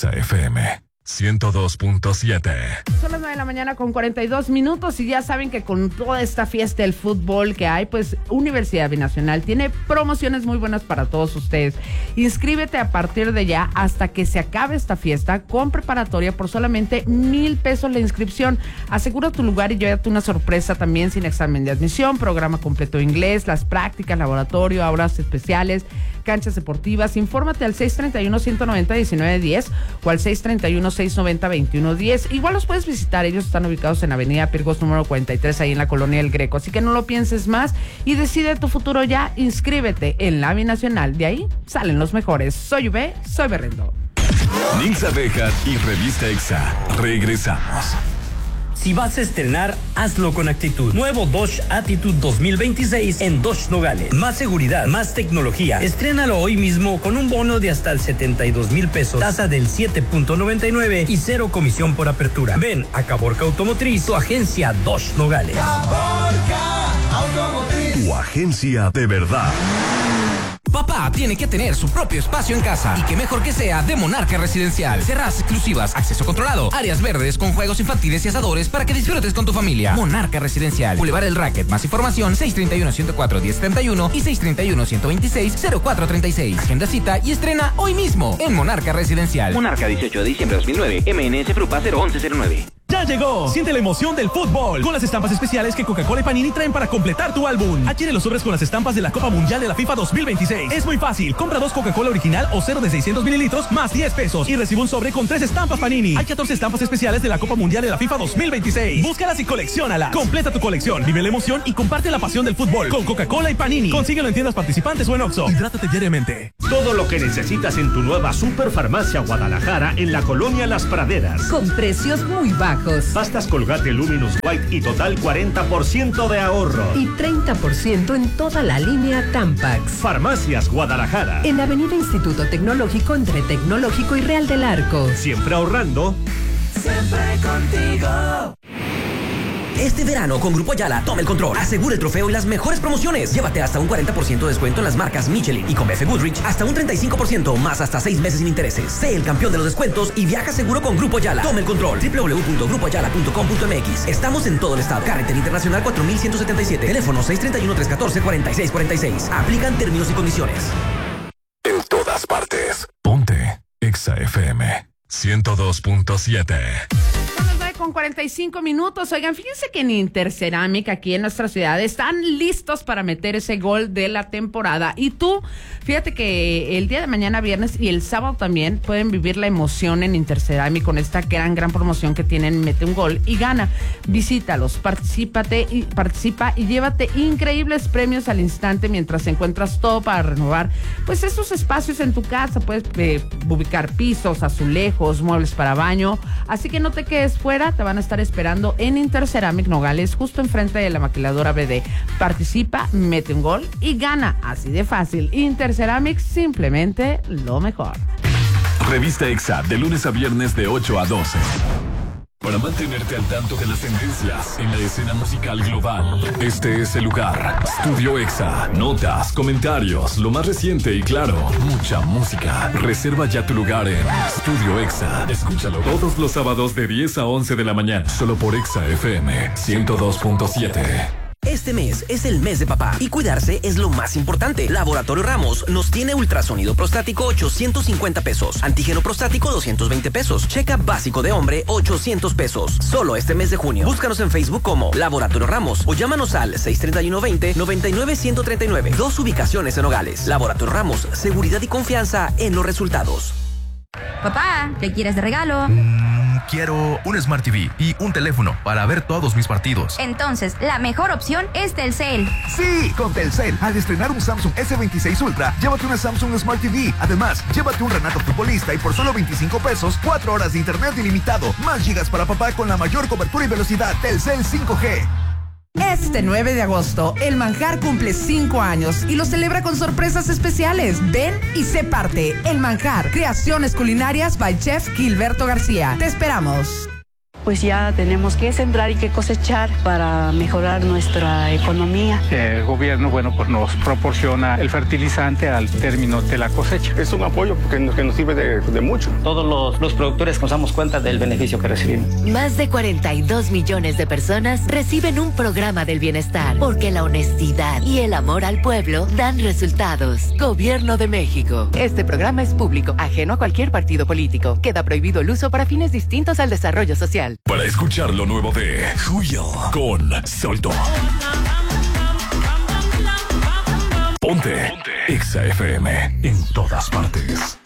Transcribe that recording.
Exa FM 102.7. Son las 9 de la mañana con 42 minutos y ya saben que con toda esta fiesta del fútbol que hay, pues Universidad Binacional tiene promociones muy buenas para todos ustedes. Inscríbete a partir de ya hasta que se acabe esta fiesta con preparatoria por solamente 1,000 pesos la inscripción. Asegura tu lugar y llévate una sorpresa también sin examen de admisión, programa completo de inglés, las prácticas, laboratorio, aulas especiales, canchas deportivas. Infórmate al 631-190-1910 o al 631-690-2110. Igual los puedes visitar, ellos están ubicados en Avenida Pirgos número 43, ahí en la colonia El Greco, así que no lo pienses más y decide tu futuro ya. Inscríbete en la Binacional, de ahí salen los mejores. Soy Ube, soy Berrendo. Nilsa Bejar y Revista Exa. Regresamos. Si vas a estrenar, hazlo con actitud. Nuevo Dodge Attitude 2026 en Dodge Nogales. Más seguridad, más tecnología. Estrénalo hoy mismo con un bono de hasta el 72,000 pesos, tasa del 7.99 y 0 comisión por apertura. Ven a Caborca Automotriz, tu agencia Dodge Nogales. Caborca Automotriz. Tu agencia de verdad. Papá tiene que tener su propio espacio en casa y que mejor que sea de Monarca Residencial. Terrazas exclusivas, acceso controlado, áreas verdes con juegos infantiles y asadores para que disfrutes con tu familia. Monarca Residencial, Boulevard El Racket. Más información 631-104-1071 y 631-126-0436. Agenda cita y estrena hoy mismo en Monarca Residencial. Monarca, 18 de diciembre de 2009. MNS Frupa 01109. ¡Ya llegó! Siente la emoción del fútbol con las estampas especiales que Coca-Cola y Panini traen para completar tu álbum. Adquiere los sobres con las estampas de la Copa Mundial de la FIFA 2026. Es muy fácil. Compra 2 Coca-Cola original o 0 de 600 mililitros más 10 pesos y recibe un sobre con 3 estampas Panini. Hay 14 estampas especiales de la Copa Mundial de la FIFA 2026. Búscalas y colecciónalas. Completa tu colección, vive la emoción y comparte la pasión del fútbol con Coca-Cola y Panini. Consíguelo en tiendas participantes o en Oxxo. Hidrátate diariamente. Todo lo que necesitas en tu nueva Superfarmacia Guadalajara en la colonia Las Praderas. Con precios muy bajos. Pastas Colgate Luminous White y total 40% de ahorro. Y 30% en toda la línea Tampax. Farmacias Guadalajara. En Avenida Instituto Tecnológico entre Tecnológico y Real del Arco. Siempre ahorrando. Siempre contigo. Este verano con Grupo Ayala, toma el control. Asegura el trofeo y las mejores promociones. Llévate hasta un 40% de descuento en las marcas Michelin y con BF Goodrich hasta un 35% más hasta 6 meses sin intereses. Sé el campeón de los descuentos y viaja seguro con Grupo Ayala. Toma el control. www.grupoayala.com.mx. Estamos en todo el estado. Carretera Internacional 4177. Teléfono 631-314-4646. Aplican términos y condiciones. En todas partes. Ponte Exa FM 102.7. Con 45 minutos. Oigan, fíjense que en Interceramic, aquí en nuestra ciudad, están listos para meter ese gol de la temporada. Y tú, fíjate que el día de mañana, viernes y el sábado también, pueden vivir la emoción en Interceramic con esta gran promoción que tienen. Mete un gol y gana. Visítalos, participa y llévate increíbles premios al instante mientras encuentras todo para renovar pues esos espacios en tu casa. Puedes ubicar pisos, azulejos, muebles para baño. Así que no te quedes fuera. Te van a estar esperando en Interceramic Nogales, justo enfrente de la maquiladora BD. Participa, mete un gol y gana. Así de fácil. Interceramic, simplemente lo mejor. Revista Exa, de lunes a viernes de 8 a 12. Para mantenerte al tanto de las tendencias en la escena musical global, este es el lugar. Studio Exa. Notas, comentarios, lo más reciente y claro, mucha música. Reserva ya tu lugar en Studio Exa. Escúchalo todos los sábados de 10 a 11 de la mañana, solo por Exa FM 102.7. Este mes es el mes de papá y cuidarse es lo más importante. Laboratorio Ramos nos tiene ultrasonido prostático 850 pesos, antígeno prostático 220 pesos, check-up básico de hombre 800 pesos. Solo este mes de junio. Búscanos en Facebook como Laboratorio Ramos o llámanos al 631-20-99-139. 2 ubicaciones en Nogales. Laboratorio Ramos, seguridad y confianza en los resultados. Papá, ¿qué quieres de regalo? Quiero un Smart TV y un teléfono para ver todos mis partidos. Entonces, la mejor opción es Telcel. Sí, con Telcel, al estrenar un Samsung S26 Ultra, llévate una Samsung Smart TV. Además, llévate un Renato Futbolista y por solo 25 pesos, 4 horas de internet ilimitado, más gigas para papá con la mayor cobertura y velocidad. Telcel 5G. Este 9 de agosto, El Manjar cumple 5 años y lo celebra con sorpresas especiales. Ven y sé parte. El Manjar, creaciones culinarias by Chef Gilberto García. Te esperamos. pues ya tenemos que sembrar y que cosechar para mejorar nuestra economía. El gobierno, bueno, pues nos proporciona el fertilizante al término de la cosecha. Es un apoyo que nos sirve de mucho. Todos los productores nos damos cuenta del beneficio que recibimos. Más de 42 millones de personas reciben un programa del bienestar, porque la honestidad y el amor al pueblo dan resultados. Gobierno de México. Este programa es público, ajeno a cualquier partido político. Queda prohibido el uso para fines distintos al desarrollo social. Para escuchar lo nuevo de Julio con Solto. Ponte Exa FM en todas partes.